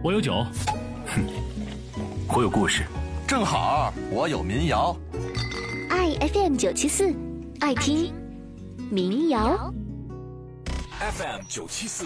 我有酒。 我有故事。 正好我有民谣。 爱 FM 974，爱听民谣。 FM 974